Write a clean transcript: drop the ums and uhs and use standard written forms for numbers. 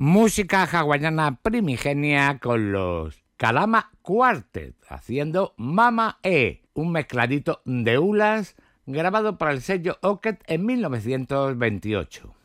Música hawaiana primigenia con los Kalama Quartet haciendo Mama E, un mezcladito de hulas grabado para el sello Oket en 1928.